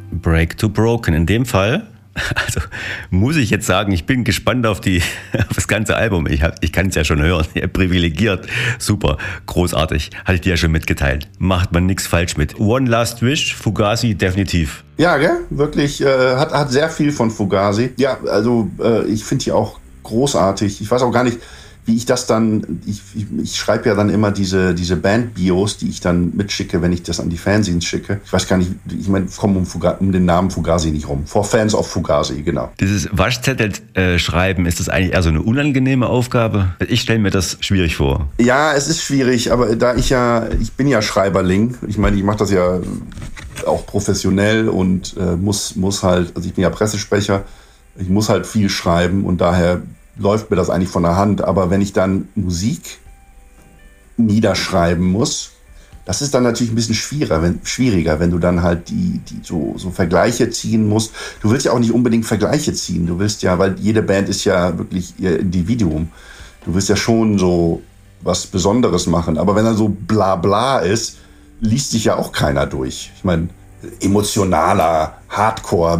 Break to Broken. In dem Fall, also muss ich jetzt sagen, ich bin gespannt auf das ganze Album. Ich kann es ja schon hören. Ja, privilegiert, super, großartig. Hatte ich dir ja schon mitgeteilt. Macht man nichts falsch mit. One Last Wish, Fugazi, definitiv. Ja, gell? Wirklich, hat sehr viel von Fugazi. Ja, also ich finde die auch großartig. Ich weiß auch gar nicht, wie ich das dann, ich schreibe ja dann immer diese Band-Bios, die ich dann mitschicke, wenn ich das an die Fanzines schicke. Ich weiß gar nicht, ich meine, ich komme um den Namen Fugazi nicht rum. For Fans of Fugazi, genau. Dieses Waschzettel schreiben, ist das eigentlich eher so eine unangenehme Aufgabe? Ich stelle mir das schwierig vor. Ja, es ist schwierig, aber ich bin ja Schreiberling. Ich meine, ich mache das ja auch professionell und muss halt, also ich bin ja Pressesprecher, ich muss halt viel schreiben und daher läuft mir das eigentlich von der Hand. Aber wenn ich dann Musik niederschreiben muss, das ist dann natürlich ein bisschen schwieriger, wenn du dann halt die so Vergleiche ziehen musst. Du willst ja auch nicht unbedingt Vergleiche ziehen. Du willst ja, weil jede Band ist ja wirklich ihr Individuum. Du willst ja schon so was Besonderes machen. Aber wenn dann so bla bla ist, liest sich ja auch keiner durch. Ich meine, emotionaler Hardcore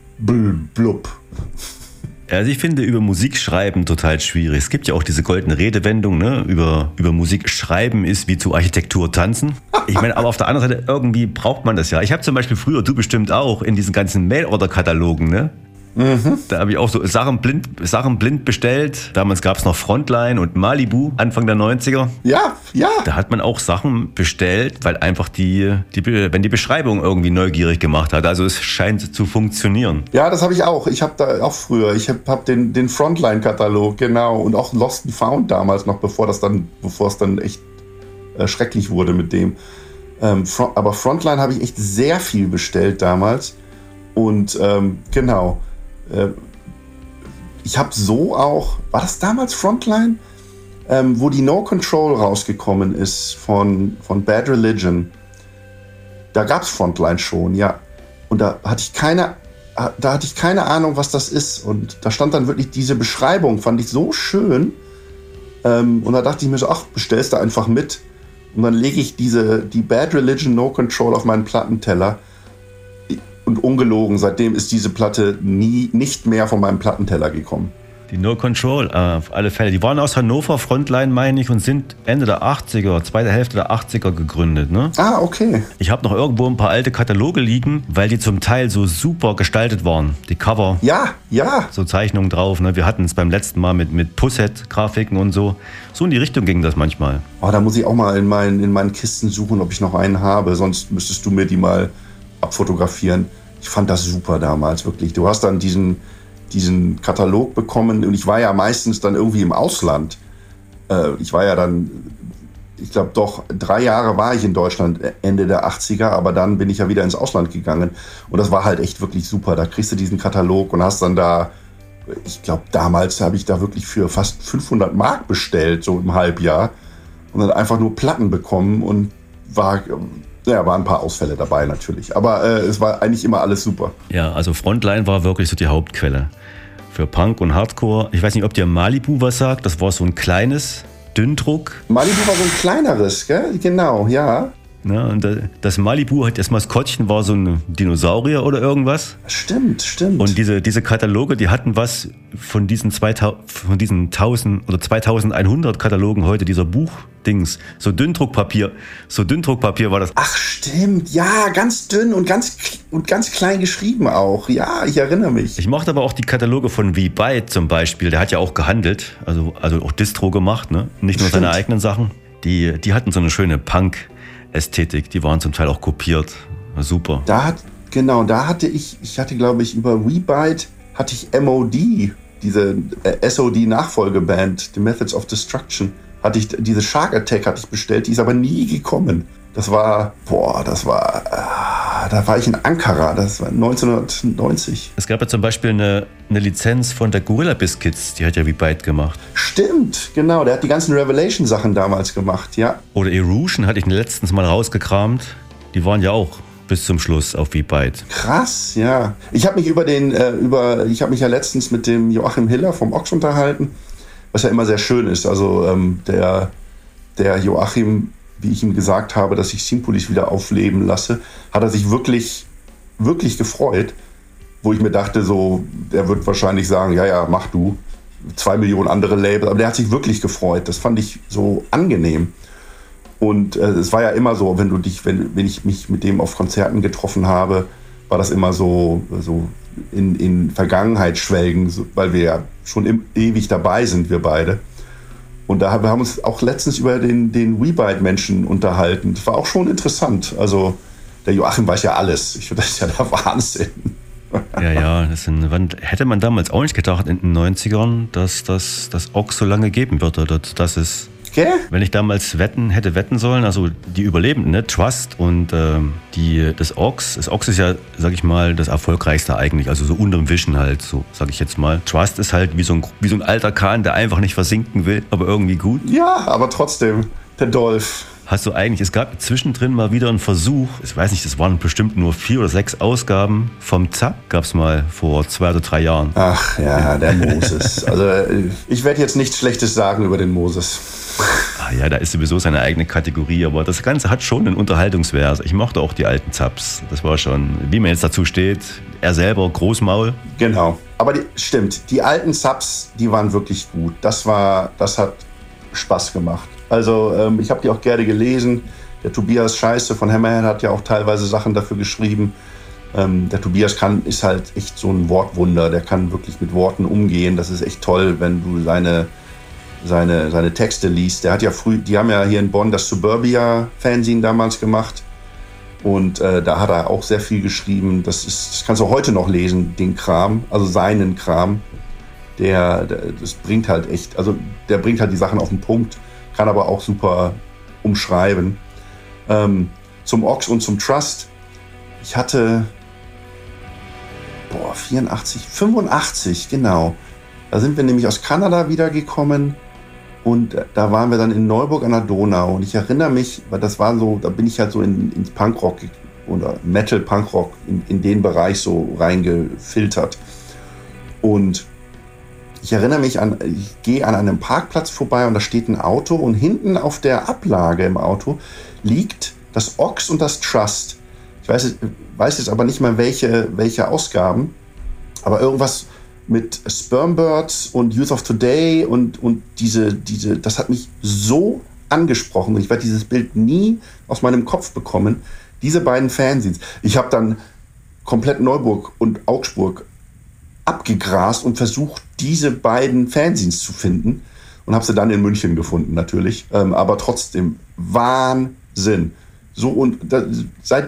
blub. Also ich finde über Musik schreiben total schwierig. Es gibt ja auch diese goldene Redewendung, ne? Über Musik schreiben ist wie zu Architektur tanzen. Ich meine, aber auf der anderen Seite, irgendwie braucht man das ja. Ich habe zum Beispiel früher, du bestimmt auch, in diesen ganzen Mail-Order-Katalogen, ne? Mhm. Da habe ich auch so Sachen blind bestellt. Damals gab es noch Frontline und Malibu, Anfang der 90er. Ja. Da hat man auch Sachen bestellt, weil einfach wenn die Beschreibung irgendwie neugierig gemacht hat. Also es scheint zu funktionieren. Ja, das habe ich auch. Ich habe da auch früher, ich habe den Frontline-Katalog, genau, und auch Lost and Found damals noch, bevor es dann echt schrecklich wurde mit dem. Aber Frontline habe ich echt sehr viel bestellt damals. Und genau. Ich habe so auch, war das damals Frontline? Wo die No Control rausgekommen ist von Bad Religion. Da gab es Frontline schon, ja. Und da hatte ich keine Ahnung, was das ist. Und da stand dann wirklich diese Beschreibung, fand ich so schön. Und da dachte ich mir so, ach, bestellst du einfach mit. Und dann lege ich die Bad Religion No Control auf meinen Plattenteller. Und ungelogen, seitdem ist diese Platte nicht mehr von meinem Plattenteller gekommen. Die No Control, auf alle Fälle. Die waren aus Hannover, Frontline meine ich, und sind Ende der 80er, zweite Hälfte der 80er gegründet. Ne? Ah, okay. Ich habe noch irgendwo ein paar alte Kataloge liegen, weil die zum Teil so super gestaltet waren. Die Cover. Ja. So Zeichnungen drauf. Ne? Wir hatten es beim letzten Mal mit Pusshead-Grafiken und so. So in die Richtung ging das manchmal. Oh, da muss ich auch mal in meinen Kisten suchen, ob ich noch einen habe. Sonst müsstest du mir die mal abfotografieren. Ich fand das super damals, wirklich. Du hast dann diesen Katalog bekommen und ich war ja meistens dann irgendwie im Ausland. Ich war ja dann, ich glaube doch, 3 Jahre war ich in Deutschland, Ende der 80er, aber dann bin ich ja wieder ins Ausland gegangen und das war halt echt wirklich super. Da kriegst du diesen Katalog und hast dann da, ich glaube damals habe ich da wirklich für fast 500 Mark bestellt, so im Halbjahr und dann einfach nur Platten bekommen und waren ein paar Ausfälle dabei natürlich, aber es war eigentlich immer alles super. Ja, also Frontline war wirklich so die Hauptquelle für Punk und Hardcore. Ich weiß nicht, ob dir Malibu was sagt, das war so ein kleines Dünndruck. Malibu war so ein kleineres, gell? Genau, ja. Ja, und das Malibu, das Maskottchen war so ein Dinosaurier oder irgendwas. Stimmt. Und diese Kataloge, die hatten was von diesen 1000 oder 2100 Katalogen heute, dieser Buchdings. So Dünndruckpapier war das. Ach stimmt, ja, ganz dünn und ganz klein geschrieben auch. Ja, ich erinnere mich. Ich mochte aber auch die Kataloge von V-Byte zum Beispiel. Der hat ja auch gehandelt, also auch Distro gemacht, ne? Nicht nur seine eigenen Sachen. Die hatten so eine schöne Punk-Ästhetik, die waren zum Teil auch kopiert. Super. Da hatte ich glaube ich über V-Byte hatte ich MOD, diese SOD-Nachfolgeband, The Methods of Destruction, diese Shark Attack hatte ich bestellt, die ist aber nie gekommen. Da war ich in Ankara, das war 1990. Es gab ja zum Beispiel eine Lizenz von der Gorilla Biscuits, die hat ja V-Byte gemacht. Stimmt, genau, der hat die ganzen Revelation-Sachen damals gemacht, ja. Oder Erosion hatte ich letztens mal rausgekramt, die waren ja auch bis zum Schluss auf V-Byte. Krass, ja. Ich habe mich ich habe mich ja letztens mit dem Joachim Hiller vom Ochs unterhalten, was ja immer sehr schön ist. Also der Joachim, wie ich ihm gesagt habe, dass ich Simpolis wieder aufleben lasse, hat er sich wirklich wirklich gefreut, wo ich mir dachte, so, der wird wahrscheinlich sagen, ja, mach du. 2 Millionen andere Labels, aber der hat sich wirklich gefreut. Das fand ich so angenehm. Und es war ja immer so, wenn ich mich mit dem auf Konzerten getroffen habe, war das immer so in Vergangenheit schwelgen, weil wir ja schon ewig dabei sind, wir beide. Und wir haben uns auch letztens über den WeBite-Menschen unterhalten. Das war auch schon interessant. Also der Joachim weiß ja alles. Ich finde, das ist ja der Wahnsinn. Ja, hätte man damals auch nicht gedacht in den 90ern, dass das Ox so lange geben würde. Das ist, okay. Wenn ich damals hätte wetten sollen, also die Überlebenden, ne? Trust und das Ox. Das Ox ist ja, sag ich mal, das erfolgreichste eigentlich, also so unterm Wischen halt, so sag ich jetzt mal. Trust ist halt wie so ein alter Kahn, der einfach nicht versinken will, aber irgendwie gut. Ja, aber trotzdem, der Dolph. Es gab zwischendrin mal wieder einen Versuch, ich weiß nicht, das waren bestimmt nur 4 oder 6 Ausgaben vom Zapp, gab es mal vor 2 oder 3 Jahren. Ach ja, der Moses. Also ich werde jetzt nichts Schlechtes sagen über den Moses. Ja, da ist sowieso seine eigene Kategorie, aber das Ganze hat schon einen Unterhaltungswert. Ich mochte auch die alten Zaps. Das war schon, wie man jetzt dazu steht, er selber Großmaul. Genau, aber stimmt, die alten Zaps, die waren wirklich gut. Das hat Spaß gemacht. Also ich habe die auch gerne gelesen. Der Tobias Scheiße von Hammerhead hat ja auch teilweise Sachen dafür geschrieben. Der Tobias ist halt echt so ein Wortwunder. Der kann wirklich mit Worten umgehen. Das ist echt toll, wenn du seine Texte liest. Der hat ja die haben ja hier in Bonn das Suburbia-Fanzine damals gemacht. Und da hat er auch sehr viel geschrieben. Das kannst du heute noch lesen, den Kram, also seinen Kram. Das bringt halt echt, also der bringt halt die Sachen auf den Punkt. Kann aber auch super umschreiben. Zum Ox und zum Trust. Ich hatte 85, genau. Da sind wir nämlich aus Kanada wiedergekommen und da waren wir dann in Neuburg an der Donau. Und ich erinnere mich, weil das war so, da bin ich halt so ins Punkrock oder Metal-Punkrock in den Bereich so reingefiltert. Und ich erinnere mich ich gehe an einem Parkplatz vorbei und da steht ein Auto und hinten auf der Ablage im Auto liegt das Ox und das Trust. Ich weiß jetzt aber nicht mehr welche Ausgaben, aber irgendwas mit Spermbirds und Youth of Today und das hat mich so angesprochen und ich werde dieses Bild nie aus meinem Kopf bekommen. Diese beiden Fanzines. Ich habe dann komplett Neuburg und Augsburg abgegrast und versucht, diese beiden Fanzines zu finden und habe sie dann in München gefunden natürlich, aber trotzdem Wahnsinn. So und seit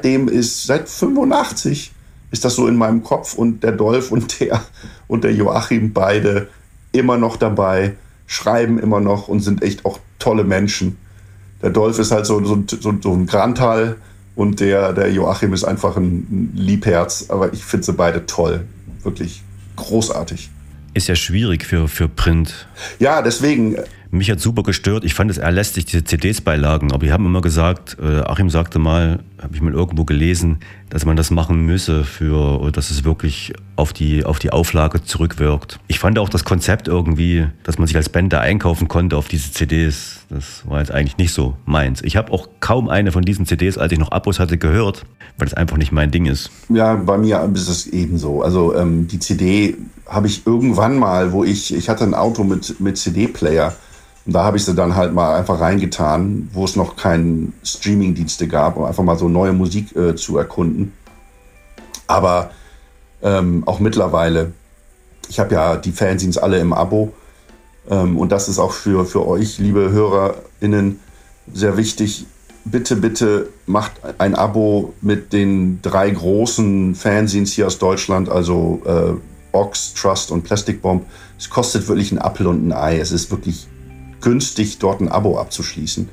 85 ist das so in meinem Kopf und der Dolph und der Joachim beide immer noch dabei, schreiben immer noch und sind echt auch tolle Menschen. Der Dolph ist halt so ein Grantal und der Joachim ist einfach ein Liebherz, aber ich finde sie beide toll, wirklich großartig. Ist ja schwierig für Print. Ja, deswegen. Mich hat super gestört. Ich fand es eher lästig, diese CDs beilagen. Aber die haben immer gesagt, Achim sagte mal, habe ich mal irgendwo gelesen, dass man das machen müsse, dass es wirklich auf die Auflage zurückwirkt. Ich fand auch das Konzept irgendwie, dass man sich als Band da einkaufen konnte auf diese CDs. Das war jetzt eigentlich nicht so meins. Ich habe auch kaum eine von diesen CDs, als ich noch Abos hatte, gehört, weil das einfach nicht mein Ding ist. Ja, bei mir ist es ebenso. Also die CD habe ich irgendwann mal, ich hatte ein Auto mit CD-Player. Und da habe ich sie dann halt mal einfach reingetan, wo es noch keine Streaming-Dienste gab, um einfach mal so neue Musik zu erkunden. Aber auch mittlerweile, ich habe ja die Fanzines alle im Abo. Und das ist auch für euch, liebe HörerInnen, sehr wichtig. Bitte macht ein Abo mit den 3 großen Fanzines hier aus Deutschland, also Ox, Trust und Plastic Bomb. Es kostet wirklich ein Apfel und ein Ei. Es ist wirklich günstig, dort ein Abo abzuschließen.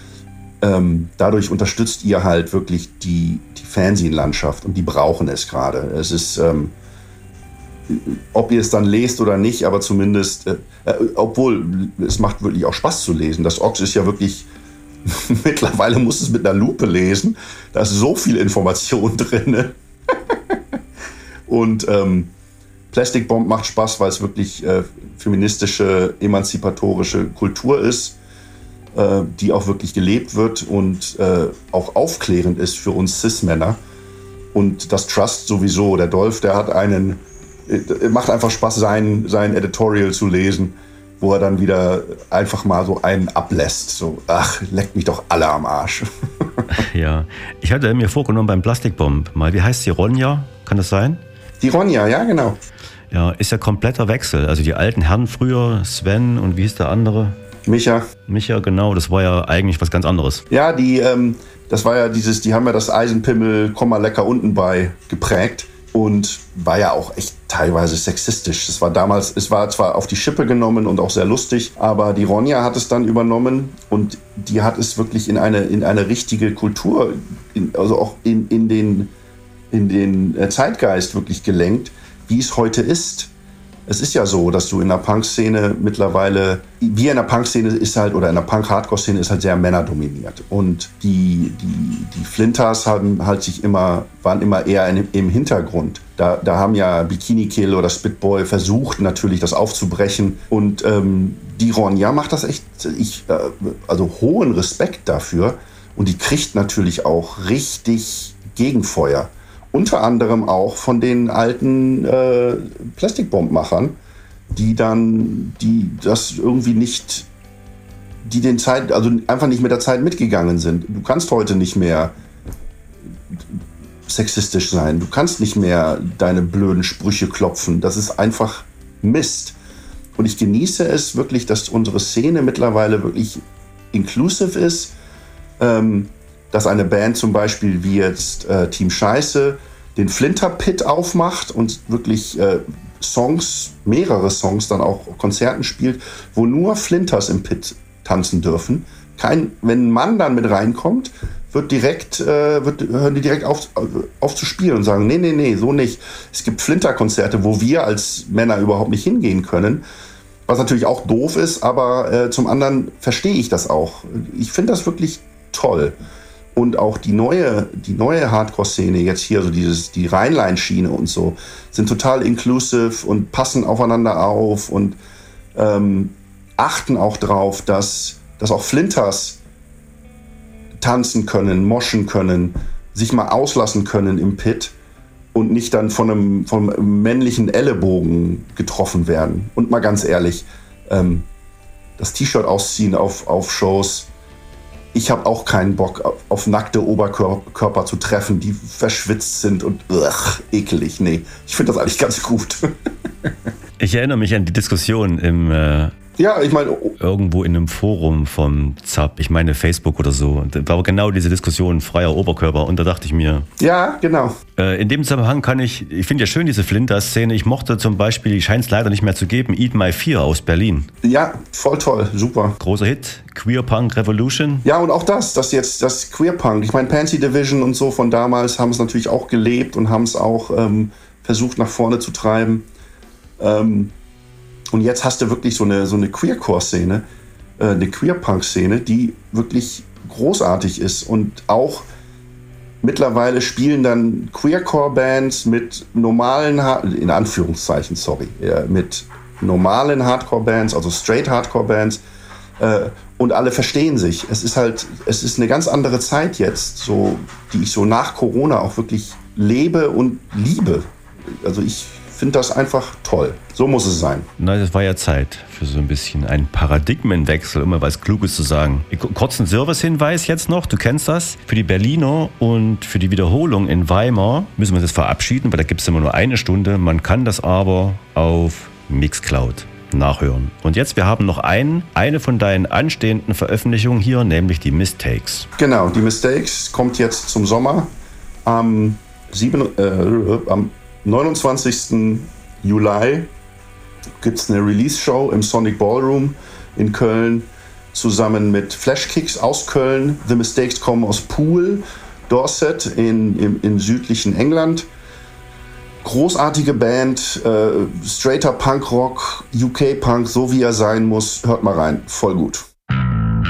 Dadurch unterstützt ihr halt wirklich die Fanzine-Landschaft und die brauchen es gerade. Es ist, ob ihr es dann lest oder nicht, aber zumindest, obwohl es macht wirklich auch Spaß zu lesen. Das Ox ist ja wirklich, mittlerweile muss es mit einer Lupe lesen. Da ist so viel Information drin. Und Plastic Bomb macht Spaß, weil es wirklich feministische, emanzipatorische Kultur ist, die auch wirklich gelebt wird und auch aufklärend ist für uns Cis-Männer. Und das Trust sowieso. Der Dolph, der hat macht einfach Spaß, sein Editorial zu lesen, wo er dann wieder einfach mal so einen ablässt. So, ach, leckt mich doch alle am Arsch. Ja, ich hatte mir vorgenommen beim Plastikbomb mal, wie heißt sie, Ronja? Kann das sein? Die Ronja, ja, genau. Ja, ist ja kompletter Wechsel. Also die alten Herren früher, Sven und wie hieß der andere? Micha, genau, das war ja eigentlich was ganz anderes. Ja, das war ja die haben ja das Eisenpimmel, komm mal lecker unten bei geprägt und war ja auch echt teilweise sexistisch. Es war zwar auf die Schippe genommen und auch sehr lustig, aber die Ronja hat es dann übernommen und die hat es wirklich in eine richtige Kultur, also auch in den Zeitgeist wirklich gelenkt, wie es heute ist. Es ist ja so, dass du in der Punk-Szene mittlerweile, wie in der Punk-Szene ist halt, oder in der Punk-Hardcore-Szene ist halt sehr männerdominiert. Und die Flinters waren immer eher im Hintergrund. Da haben ja Bikini Kill oder Spitboy versucht natürlich das aufzubrechen. Und die Ronja macht das echt, also hohen Respekt dafür. Und die kriegt natürlich auch richtig Gegenfeuer. Unter anderem auch von den alten Plastikbombmachern, die das irgendwie nicht, also einfach nicht mit der Zeit mitgegangen sind. Du kannst heute nicht mehr sexistisch sein. Du kannst nicht mehr deine blöden Sprüche klopfen. Das ist einfach Mist. Und ich genieße es wirklich, dass unsere Szene mittlerweile wirklich inclusive ist. Dass eine Band zum Beispiel wie jetzt Team Scheiße den Flinter Pit aufmacht und wirklich mehrere Songs dann auch Konzerten spielt, wo nur Flinters im Pit tanzen dürfen. Wenn ein Mann dann mit reinkommt, hören die direkt auf zu spielen und sagen, nee, so nicht. Es gibt Flinter-Konzerte, wo wir als Männer überhaupt nicht hingehen können, was natürlich auch doof ist, aber zum anderen verstehe ich das auch. Ich finde das wirklich toll. Und auch die neue Hardcore-Szene jetzt hier, so die Rheinline-Schiene und so, sind total inclusive und passen aufeinander auf und achten auch drauf, dass auch Flinters tanzen können, moschen können, sich mal auslassen können im Pit und nicht dann vom männlichen Ellenbogen getroffen werden. Und mal ganz ehrlich, das T-Shirt ausziehen auf Shows, ich habe auch keinen Bock, auf nackte Oberkörper zu treffen, die verschwitzt sind und ekelig. Nee, ich finde das eigentlich ganz gut. Ich erinnere mich an die Diskussion irgendwo in einem Forum vom ZAP, ich meine Facebook oder so. Da war genau diese Diskussion freier Oberkörper und da dachte ich mir... Ja, genau. In dem Zusammenhang ich finde ja schön diese Flinter-Szene. Ich mochte zum Beispiel, die scheint es leider nicht mehr zu geben, Eat My Fear aus Berlin. Ja, voll toll, super. Großer Hit, Queer Punk Revolution. Ja, und auch das Queer Punk. Ich meine, Pansy Division und so von damals haben es natürlich auch gelebt und haben es auch versucht nach vorne zu treiben. Und jetzt hast du wirklich so eine Queercore-Szene, eine Queer-Punk-Szene, die wirklich großartig ist. Und auch mittlerweile spielen dann Queercore-Bands mit normalen, in Anführungszeichen, mit normalen Hardcore-Bands, also Straight-Hardcore-Bands. Und alle verstehen sich. Es ist eine ganz andere Zeit jetzt, so, die ich so nach Corona auch wirklich lebe und liebe. Also ich finde das einfach toll. So muss es sein. Na, das war ja Zeit für so ein bisschen einen Paradigmenwechsel, um mal was Kluges zu sagen. Kurzen Servicehinweis jetzt noch, du kennst das. Für die Berliner und für die Wiederholung in Weimar müssen wir uns jetzt verabschieden, weil da gibt es immer nur eine Stunde. Man kann das aber auf Mixcloud nachhören. Und jetzt, wir haben noch eine von deinen anstehenden Veröffentlichungen hier, nämlich die Mistakes. Genau, die Mistakes kommt jetzt zum Sommer am 29. Juli gibt es eine Release-Show im Sonic Ballroom in Köln zusammen mit Flashkicks aus Köln. The Mistakes kommen aus Poole, Dorset in südlichen England. Großartige Band, straighter Punkrock, UK-Punk, so wie er sein muss. Hört mal rein, voll gut.